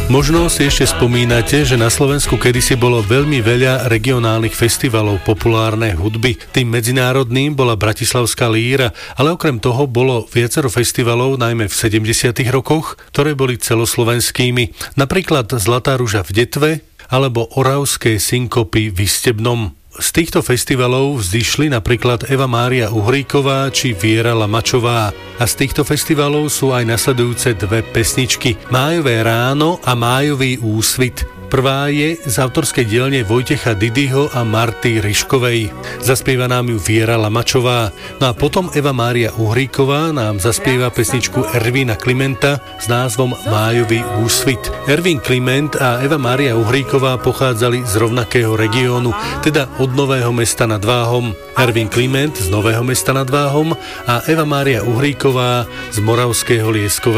Možno si ešte spomínate, že na Slovensku kedysi bolo veľmi veľa regionálnych festivalov populárnej hudby. Tým medzinárodným bola Bratislavská líra, ale okrem toho bolo viacero festivalov, najmä v 70. rokoch, ktoré boli celoslovenskými. Napríklad Zlatá ruža v Detve alebo Oravské synkopy v Istebnom. Z týchto festivalov vzýšli napríklad Eva Mária Uhríková či Viera Lamačová. A z týchto festivalov sú aj nasledujúce dve pesničky Májové ráno a Májový úsvit. Prvá je z autorskej dielne Vojtecha Didyho a Marty Ryškovej. Zaspieva nám ju Viera Lamačová. No a potom Eva Mária Uhríková nám zaspieva pesničku Ervína Klimenta s názvom Májový úsvit. Ervín Kliment a Eva Mária Uhríková pochádzali z rovnakého regiónu, teda od Nového Mesta nad Váhom. Ervín Kliment z Nového Mesta nad Váhom a Eva Mária Uhríková z Moravského Lieskova.